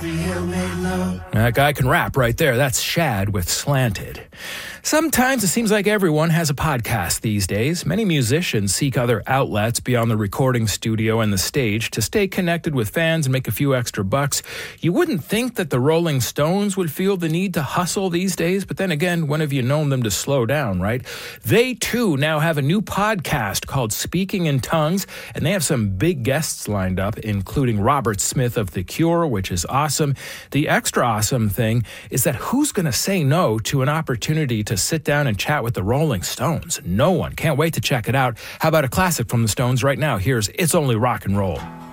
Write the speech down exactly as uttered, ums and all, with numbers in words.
That guy can rap right there. That's Shad with Slanted. Sometimes it seems like everyone has a podcast these days. Many musicians seek other outlets beyond the recording studio and the stage to stay connected with fans and make a few extra bucks. You wouldn't think that the Rolling Stones would feel the need to hustle these days, but then again, when have you known them to slow down, right? They too now have a new podcast called Speaking in Tongues, and they have some big guests lined up, including Robert Smith of The Cure, which is awesome. The extra awesome thing is that who's going to say no to an opportunity to sit down and chat with the Rolling Stones? No one. Can't wait to check it out. How about a classic from the Stones right now? Here's It's Only Rock and Roll.